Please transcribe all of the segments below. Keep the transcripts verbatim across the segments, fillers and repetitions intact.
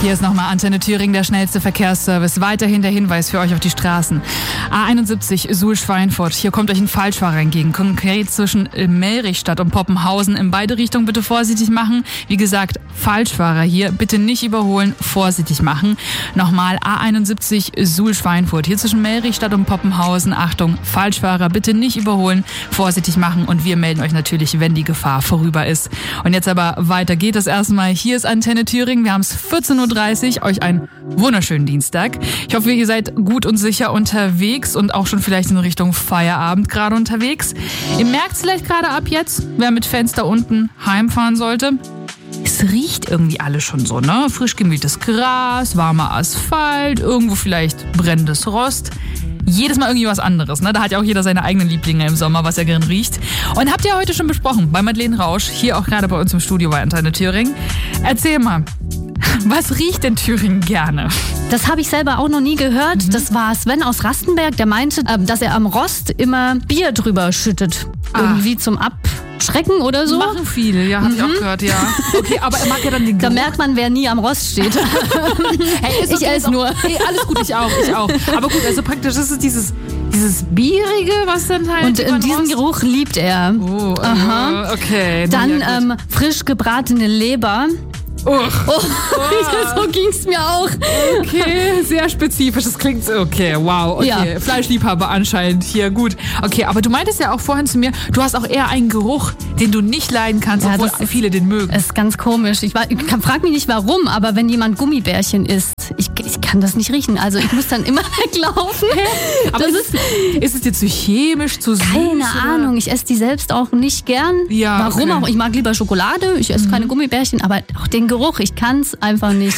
Hier ist nochmal Antenne Thüringen, der schnellste Verkehrsservice. Weiterhin der Hinweis für euch auf die Straßen. A einundsiebzig Suhl-Schweinfurt. Hier kommt euch ein Falschfahrer entgegen. Konkret zwischen Melrichstadt und Poppenhausen. In beide Richtungen bitte vorsichtig machen. Wie gesagt, Falschfahrer hier bitte nicht überholen, vorsichtig machen. Nochmal A einundsiebzig Suhl-Schweinfurt. Hier zwischen Melrichstadt und Poppenhausen. Achtung, Falschfahrer bitte nicht überholen, vorsichtig machen. Und wir melden euch natürlich, wenn die Gefahr vorüber ist. Und jetzt aber weiter geht es erstmal. Hier ist Antenne Thüringen. Wir haben es vierzehn Uhr dreißig. Euch einen wunderschönen Dienstag. Ich hoffe, ihr seid gut und sicher unterwegs und auch schon vielleicht in Richtung Feierabend gerade unterwegs. Ihr merkt es vielleicht gerade ab jetzt, wer mit Fenster unten heimfahren sollte. Es riecht irgendwie alles schon so, ne? Frisch gemähtes Gras, warmer Asphalt, irgendwo vielleicht brennendes Rost. Jedes Mal irgendwie was anderes, ne? Da hat ja auch jeder seine eigenen Lieblinge im Sommer, was er gern riecht. Und habt ihr heute schon besprochen bei Madeleine Rausch, hier auch gerade bei uns im Studio bei Antenne Thüringen. Erzähl mal, was riecht denn Thüringen gerne? Das habe ich selber auch noch nie gehört. Mhm. Das war Sven aus Rastenberg, der meinte, dass er am Rost immer Bier drüber schüttet. Ah. Irgendwie zum Abschrecken oder so. Machen viele, ja, habe mhm. ich auch gehört, ja. Okay, aber er mag ja dann den Geruch. Da merkt man, wer nie am Rost steht. Hey, ist ich esse nur. Hey, alles gut, ich auch, ich auch. Aber gut, also praktisch ist es dieses, dieses Bierige, was dann halt... Und in diesen Rost? Geruch liebt er. Oh, aha. Okay. Dann ja, ähm, frisch gebratene Leber. Uch. Oh, oh. So ging's mir auch. Okay, sehr spezifisch. Das klingt so, okay, wow. Okay, ja. Fleischliebhaber anscheinend hier, gut. Okay, aber du meintest ja auch vorhin zu mir, du hast auch eher einen Geruch, den du nicht leiden kannst, ja, obwohl viele den mögen. Das ist ganz komisch. Ich, ich frag mich nicht warum, aber wenn jemand Gummibärchen isst, ich, ich kann das nicht riechen. Also ich muss dann immer weglaufen. Aber das ist, ist, ist es dir zu chemisch, zu süß? Keine oder? Ahnung, ich esse die selbst auch nicht gern. Ja, warum okay. auch? Ich mag lieber Schokolade, ich esse mhm. keine Gummibärchen, aber auch den Geruch, ich kann es einfach nicht.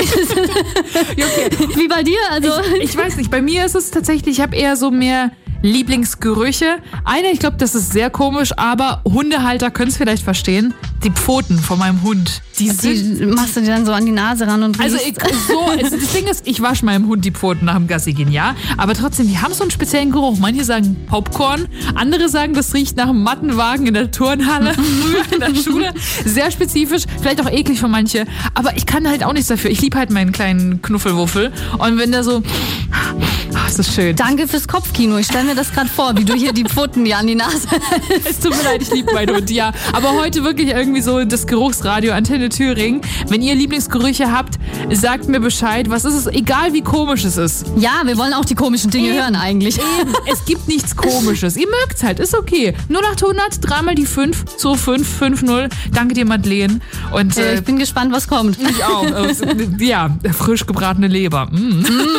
Okay. Wie bei dir? Also ich, ich weiß nicht, bei mir ist es tatsächlich, ich habe eher so mehr Lieblingsgerüche. Eine, ich glaube, das ist sehr komisch, aber Hundehalter können es vielleicht verstehen. Die Pfoten von meinem Hund. Die, die machst du dir dann so an die Nase ran und riechst. Also ich, so, also das Ding ist, ich wasche meinem Hund die Pfoten nach dem Gassi gehen, ja. Aber trotzdem, die haben so einen speziellen Geruch. Manche sagen Popcorn, andere sagen, das riecht nach einem Mattenwagen in der Turnhalle, früher in der Schule. Sehr spezifisch, vielleicht auch eklig für manche. Aber ich kann halt auch nichts dafür. Ich liebe halt meinen kleinen Knuffelwuffel. Und wenn der so... Oh, ist das schön. Danke fürs Kopfkino. Ich stelle mir das gerade vor, wie du hier die Pfoten dir an die Nase... Es tut mir leid, ich liebe meinen Hund, ja. Aber heute wirklich irgendwie so das Geruchsradio Antenne Thüringen. Wenn ihr Lieblingsgerüche habt, sagt mir Bescheid. Was ist es? Egal wie komisch es ist. Ja, wir wollen auch die komischen Dinge eben, hören eigentlich. Eben. Es gibt nichts Komisches. Ihr mögt's halt, ist okay. null acht hundert, dreimal die fünf, zwei fünf fünf null. Danke dir, Madeleine. Und, äh, ich bin gespannt, was kommt. Ich auch. Ja, frisch gebratene Leber. Mm.